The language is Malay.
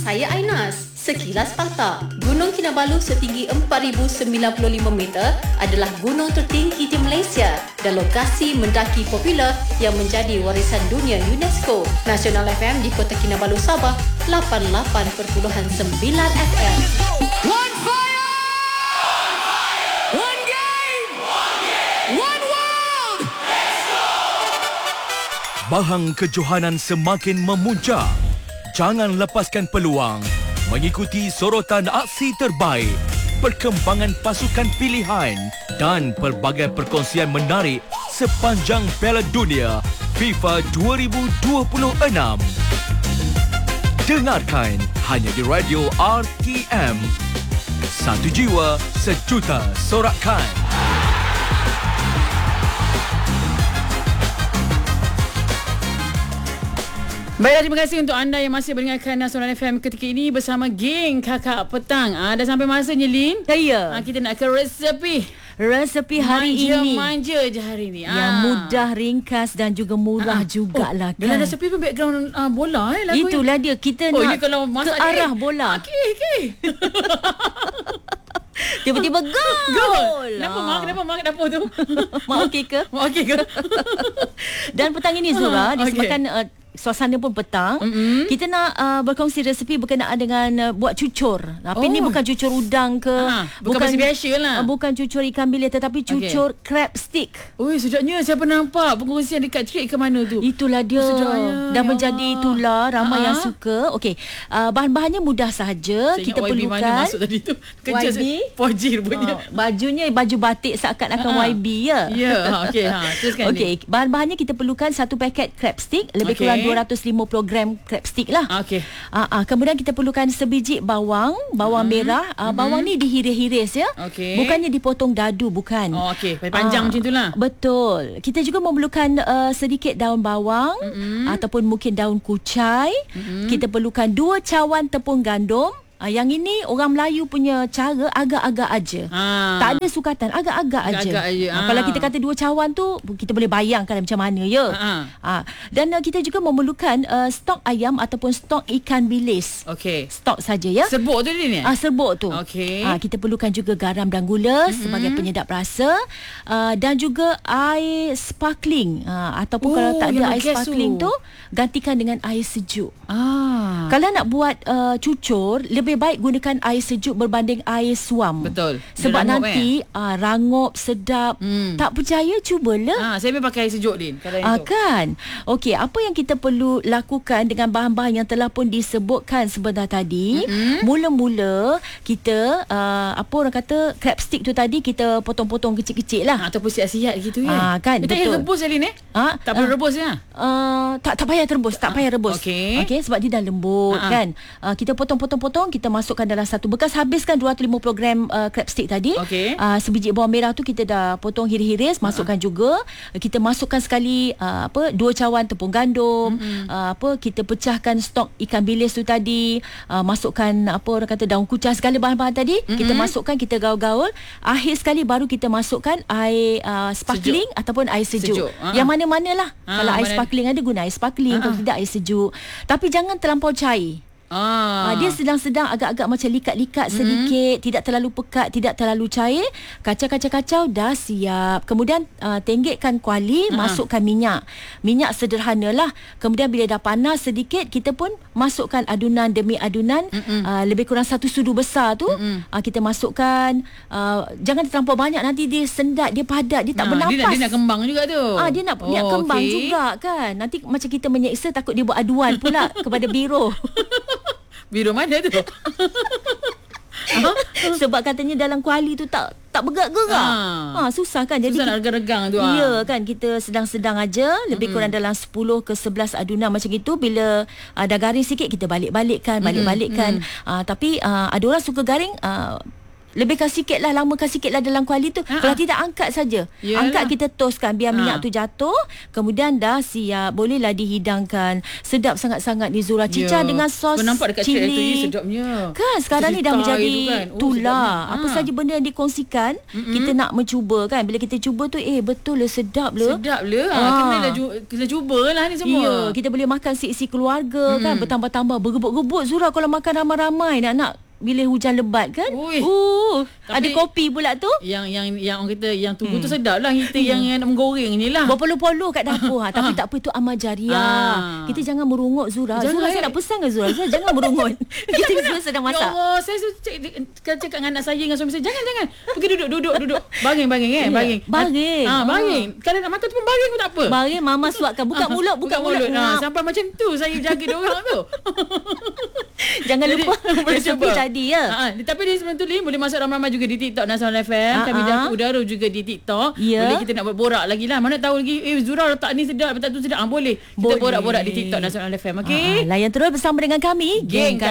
Saya Ainas. Sekilas fakta, Gunung Kinabalu setinggi 4,095 meter adalah gunung tertinggi di Malaysia dan lokasi mendaki popular yang menjadi warisan dunia UNESCO. Nasional FM di Kota Kinabalu, Sabah, 88.9 FM. One fire! One game! One world! Bahang kejohanan semakin memuncak. Jangan lepaskan peluang mengikuti sorotan aksi terbaik, perkembangan pasukan pilihan dan pelbagai perkongsian menarik sepanjang Piala Dunia FIFA 2026. Dengarkan hanya di Radio RTM. Satu jiwa, sejuta sorakan. Baiklah, terima kasih untuk anda yang masih mendengarkan Nasional FM ketika ini bersama geng Kakak Petang. Dah sampai masanya, Lin. Ya. Kita nak ke resepi Hari ini manja je hari ni. yang mudah, ringkas dan juga murah jugalah kan. Dalam resepi pun background bola lagu. Itulah dia, kita nak ini kalau ke masak arah bola. Okey. Tiba-tiba gol. Kenapa mak dapur tu? Mak okey ke? Dan petang ini Zura, disebabkan suasana pun petang, kita nak berkongsi resepi berkenaan dengan buat cucur. Tapi ni bukan cucur udang ke, bukan biasa lah. Bukan cucur ikan bilis, tetapi cucur crab stick. Oi, sedapnya. Saya pernah nampak pengkongsian dekat Trade ke mana tu. Itulah dia. Dan menjadi itulah ramai yang suka. Okey, bahan-bahannya mudah saja. Saya kita YB perlukan mana masuk tadi tu. Kerja YB Pojir punya. Bajunya baju batik seakan-akan YB ya. Ya, okey. Teruskan. Okey, bahan-bahannya kita perlukan 1 paket crab stick, lebih kurang 250 gram crab stick lah. Okey. Kemudian kita perlukan sebiji bawang merah. Bawang ni dihiris-hiris ya. Okey. Bukannya dipotong dadu, bukan. Oh, okey. Panjang macam itulah. Betul. Kita juga memerlukan sedikit daun bawang ataupun mungkin daun kucai. Kita perlukan 2 cawan tepung gandum. Yang ini orang Melayu punya cara agak-agak aja. Tak ada sukatan, agak-agak aja. Kalau kita kata 2 cawan tu, kita boleh bayangkan macam mana ya. Dan kita juga memerlukan stok ayam ataupun stok ikan bilis. Okey. Stok saja ya. Serbuk tu dia ni? Serbuk tu. Okey. Kita perlukan juga garam dan gula sebagai penyedap rasa. Dan juga air sparkling. Ataupun kalau tak ada air sparkling tu, gantikan dengan air sejuk. Kalau nak buat cucur, lebih baik gunakan air sejuk berbanding air suam. Betul. Sebab nanti rangup, sedap. Tak percaya, cubalah. Saya memang pakai air sejuk, Din. Kan? Okey, apa yang kita perlu lakukan dengan bahan-bahan yang telah pun disebutkan sebentar tadi. Mula-mula kita apa orang kata, crab stick tu tadi kita potong-potong kecil-kecil lah. Ataupun siap-siap gitu ya. Kan, betul. Tak payah rebus, Din tak perlu rebus ya. Tak payah rebus. Okey, sebab dia dah lembut kan. Kita potong-potong, kita masukkan dalam satu bekas. Habiskan 250 gram crab stick tadi. Sebiji bawang merah tu kita dah potong hiris-hiris, masukkan juga. Kita masukkan sekali 2 cawan tepung gandum. Kita pecahkan stok ikan bilis tu tadi. Masukkan orang kata daun kucai, segala bahan-bahan tadi. Kita masukkan, kita gaul-gaul. Akhir sekali baru kita masukkan air sparkling ataupun air sejuk. Yang mana-manalah. Kalau air sparkling ada, guna air sparkling. Kalau tidak, air sejuk. Tapi jangan terlampau cair. Dia sedang-sedang, agak-agak macam likat-likat sedikit, tidak terlalu pekat, tidak terlalu cair. Kacau-kacau dah siap. Kemudian tenggekkan kuali, masukkan minyak sederhanalah. Kemudian bila dah panas sedikit, kita pun masukkan adunan demi adunan. Lebih kurang 1 sudu besar tu. Kita masukkan, jangan terlampau banyak, nanti dia sendat, dia padat, dia tak bernafas. Dia nak kembang juga tu. Dia nak kembang juga kan. Nanti macam kita menyeksa, takut dia buat aduan pula kepada biro. Biro mana tu? Sebab katanya dalam kuali tu tak bergerak-gerak. Susah kan. Jadi susah nak regang-regang tu. Ya kan, kita sedang-sedang aja, lebih kurang dalam 10 ke 11 adunan macam itu. Bila dah garing sikit, kita balik-balikkan. Tapi ada orang suka garing, Lebihkan sikit lah, lamakan sikit lah dalam kuali tu. Kalau tidak, angkat saja. Angkat, kita toastkan biar minyak tu jatuh. Kemudian dah siap. Bolehlah dihidangkan. Sedap sangat-sangat ni Zura. Cicah dengan sos nampak dekat cili. Sedapnya. Kan sekarang ni dah menjadi kan. tulah. Apa saja benda yang dikongsikan, kita nak mencuba kan. Bila kita cuba tu, betul lah, sedap lah. Sedap lah. Kena cubalah ni semua. Ya, kita boleh makan seisi keluarga kan. Bertambah-tambah, bergebut-gebut Zura kalau makan ramai-ramai. Nak bila hujan lebat kan. Ada kopi pula tu. Yang orang kata yang tunggu tu sedap lah. Kita yang nak menggoreng ni lah. Berpuluh-puluh kat dapur. Tapi tak apa, itu amal jariah. Kita jangan merungut Zura. Zura, saya nak pesan ke Zura? Jangan merungut. Kita semua sedang masak. Ya Allah, saya cakap dengan anak saya, dengan suami saya, jangan. Pergi duduk. Baring baring. Kalau nak makan tu pun baring pun tak apa. Baring mama suapkan. Buka mulut. Sampai macam tu saya jaga dia orang tu. Jangan lupa resepi tadi ya. Tapi di sebelum tu Lin, boleh masuk ramai-ramai juga di TikTok Nasional FM. Kami dah udara juga di TikTok. Boleh kita nak berborak lagi lah. Mana tahu lagi Zura letak ni sedap, letak tu sedap. Boleh. Kita borak-borak di TikTok Nasional FM. Okey. Layan terus bersama dengan kami, Geng